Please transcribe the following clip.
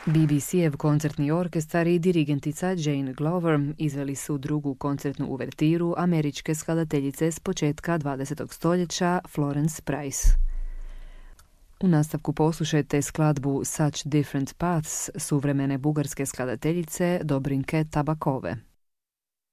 BBC-ev koncertni orkestar i dirigentica Jane Glover izveli su drugu koncertnu uvertiru američke skladateljice s početka 20. stoljeća Florence Price. U nastavku poslušajte skladbu Such Different Paths suvremene bugarske skladateljice Dobrinke Tabakove.